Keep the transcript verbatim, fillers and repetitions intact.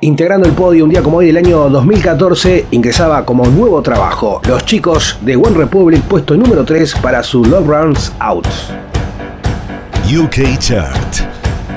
Integrando el podio un día como hoy del año dos mil catorce, ingresaba como nuevo trabajo Los Chicos de One Republic, puesto número tres para su Love Runs Out. U K Chart.